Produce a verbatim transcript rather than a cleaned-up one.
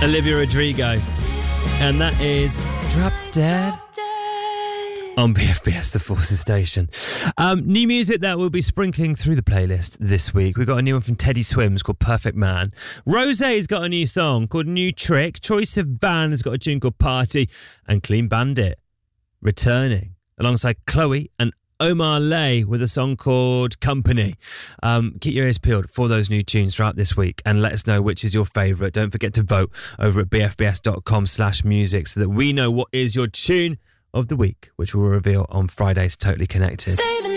Olivia Rodrigo. And that is Drop Dead on B F B S, the Forces Station. Um, new music that we'll be sprinkling through the playlist this week. We've got a new one from Teddy Swims called Perfect Man. Rosé's got a new song called New Trick. Troye Sivan has got a tune called Party. And Clean Bandit returning alongside Chloe and Omar Lay with a song called Company. Um, keep your ears peeled for those new tunes throughout this week and let us know which is your favourite. Don't forget to vote over at bfbs.com slash music so that we know what is your tune of the week, which we'll reveal on Friday's Totally Connected. Stay the